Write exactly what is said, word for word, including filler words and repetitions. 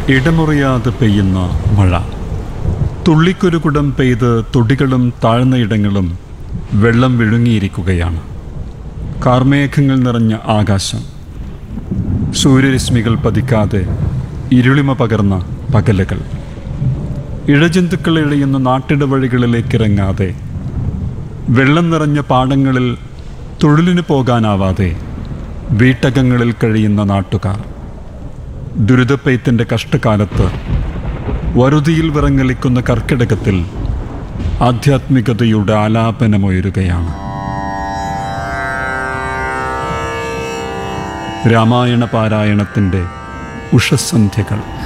ഇടമുറിയാതെ പെയ്യുന്ന മഴ. തുള്ളിക്കൊരുകുടം പെയ്ത് തൊടികളും താഴ്ന്നയിടങ്ങളും വെള്ളം വിഴുങ്ങിയിരിക്കുകയാണ്. കാർമേഘങ്ങൾ നിറഞ്ഞ ആകാശം, സൂര്യരശ്മികൾ പതിക്കാതെ ഇരുളിമ പകർന്ന പകലുകൾ, ഇഴജന്തുക്കൾ എളിയുന്ന നാട്ടിടവഴികളിലേക്കിറങ്ങാതെ, വെള്ളം നിറഞ്ഞ പാടങ്ങളിൽ തൊഴിലിന് പോകാനാവാതെ വീട്ടകങ്ങളിൽ കഴിയുന്ന നാട്ടുകാർ, ദുരിതപ്പെയ്ത്തിൻ്റെ കഷ്ടകാലത്ത് വറുതിയിൽ വിറങ്ങലിക്കുന്ന കർക്കിടകത്തിൽ ആധ്യാത്മികതയുടെ ആലാപനമുയരുകയാണ്. രാമായണ പാരായണത്തിൻ്റെ ഉഷസന്ധ്യകൾ.